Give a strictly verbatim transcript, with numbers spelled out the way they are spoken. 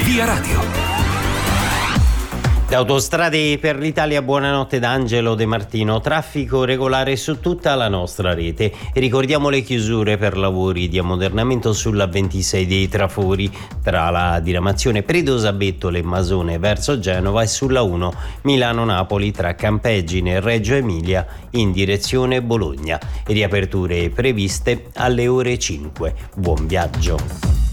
Via Radio. Da Autostrade per l'Italia, buonanotte da Angelo De Martino. Traffico regolare su tutta la nostra rete. E ricordiamo le chiusure per lavori di ammodernamento sulla ventisei dei Trafori, tra la diramazione Predosabetto e Masone verso Genova, e sulla uno Milano-Napoli tra Campeggine e Reggio Emilia in direzione Bologna. Riaperture previste alle ore cinque. Buon viaggio.